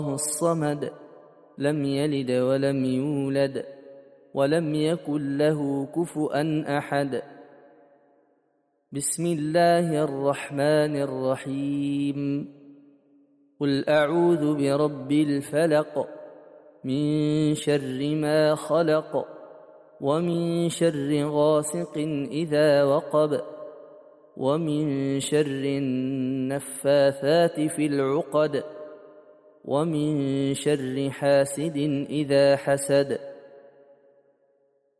الصمد لم يلد ولم يولد ولم يكن له كفؤا أحد. بسم الله الرحمن الرحيم. قل أعوذ برب الفلق من شر ما خلق ومن شر غاسق إذا وقب ومن شر النفاثات في العقد ومن شر حاسد إذا حسد.